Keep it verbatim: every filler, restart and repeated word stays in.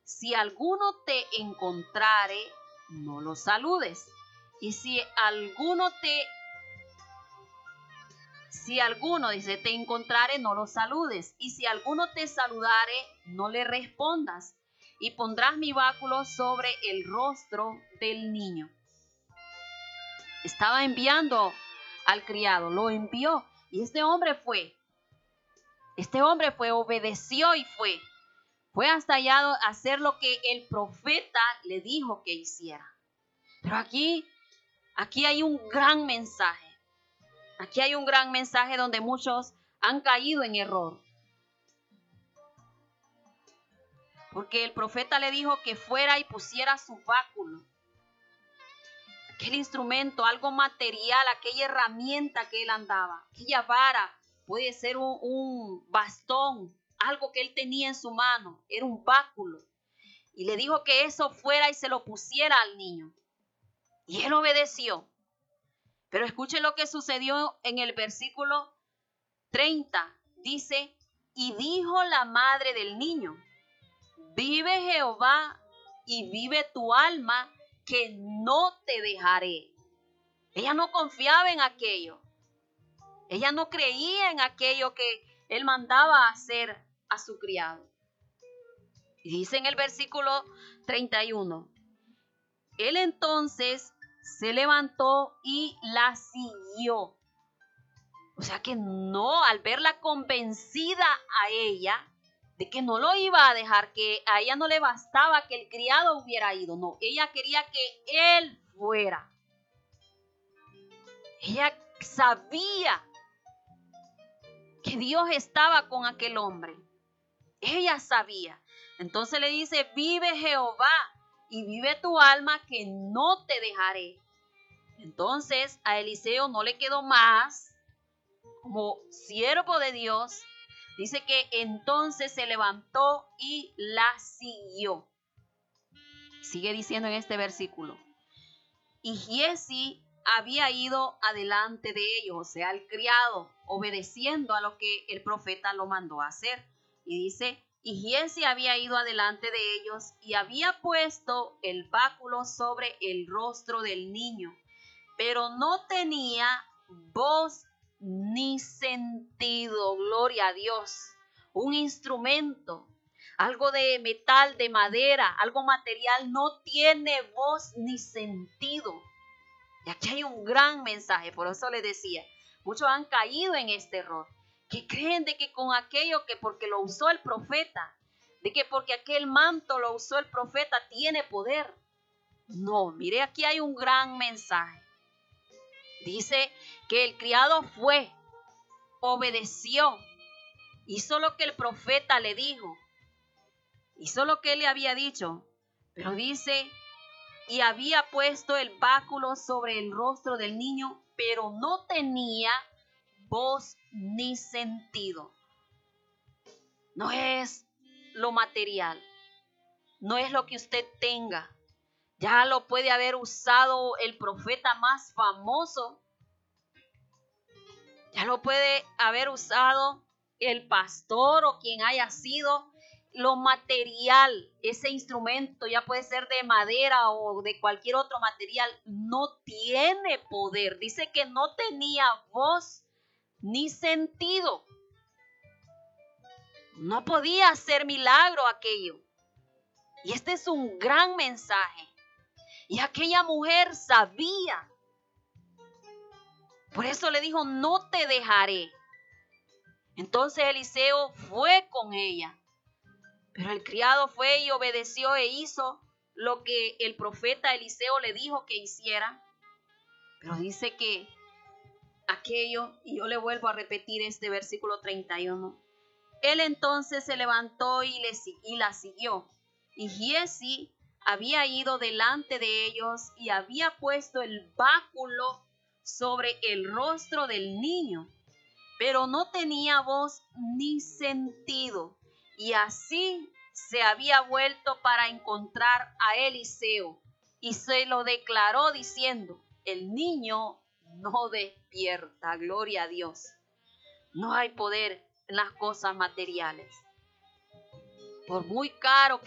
si alguno te encontrare, no lo saludes. Y si alguno te, si alguno dice te encontrare, no lo saludes. Y si alguno te saludare, no le respondas. Y pondrás mi báculo sobre el rostro del niño. Estaba enviando al criado, lo envió. Y este hombre fue. Este hombre fue, obedeció y fue. Fue hasta allá a hacer lo que el profeta le dijo que hiciera. Pero aquí, aquí hay un gran mensaje. Aquí hay un gran mensaje donde muchos han caído en error. Porque el profeta le dijo que fuera y pusiera su báculo. Aquel instrumento, algo material, aquella herramienta que él andaba. Aquella vara, puede ser un, un bastón, algo que él tenía en su mano. Era un báculo. Y le dijo que eso fuera y se lo pusiera al niño. Y él obedeció. Pero escuche lo que sucedió en el versículo treinta. Dice, y dijo la madre del niño, vive Jehová y vive tu alma, que no te dejaré. Ella no confiaba en aquello. Ella no creía en aquello que él mandaba hacer a su criado. Y dice en el versículo treinta y uno, él entonces se levantó y la siguió. O sea que no, al verla convencida a ella de que no lo iba a dejar, que a ella no le bastaba que el criado hubiera ido. No, ella quería que él fuera. Ella sabía que Dios estaba con aquel hombre. Ella sabía. Entonces le dice, vive Jehová y vive tu alma, que no te dejaré. Entonces a Eliseo no le quedó más, como siervo de Dios, dice que entonces se levantó y la siguió. Sigue diciendo en este versículo, y Giezi había ido adelante de ellos, o sea, el criado, obedeciendo a lo que el profeta lo mandó a hacer. Y dice, y Giezi había ido adelante de ellos y había puesto el báculo sobre el rostro del niño, pero no tenía voz ni sentido. Gloria a Dios. Un instrumento, algo de metal, de madera, algo material, no tiene voz ni sentido. Y aquí hay un gran mensaje. Por eso les decía, muchos han caído en este error, que creen de que con aquello, que porque lo usó el profeta, de que porque aquel manto lo usó el profeta, tiene poder. No, mire, aquí hay un gran mensaje. Dice que el criado fue, obedeció, hizo lo que el profeta le dijo, hizo lo que él le había dicho, pero dice, y había puesto el báculo sobre el rostro del niño, pero no tenía voz ni sentido. No es lo material, no es lo que usted tenga. Ya lo puede haber usado el profeta más famoso. Ya lo puede haber usado el pastor o quien haya sido. Lo material, ese instrumento ya puede ser de madera o de cualquier otro material, no tiene poder. Dice que no tenía voz ni sentido. No podía hacer milagro aquello. Y este es un gran mensaje. Y aquella mujer sabía. Por eso le dijo, no te dejaré. Entonces Eliseo fue con ella. Pero el criado fue y obedeció e hizo lo que el profeta Eliseo le dijo que hiciera. Pero dice que aquello, y yo le vuelvo a repetir este versículo treinta y uno. Él entonces se levantó y, le, y la siguió. Y Giezi había ido delante de ellos y había puesto el báculo sobre el rostro del niño, pero no tenía voz ni sentido. Y así se había vuelto para encontrar a Eliseo y se lo declaró diciendo, el niño no despierta. Gloria a Dios. No hay poder en las cosas materiales. Por muy caro